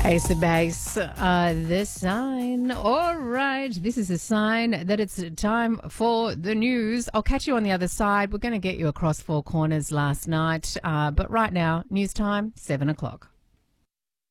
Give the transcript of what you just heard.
Ace of Base, this sign. All right, this is a sign that it's time for the news. I'll catch you on the other side. We're going to get you across four corners last night. But right now, news time, 7 o'clock.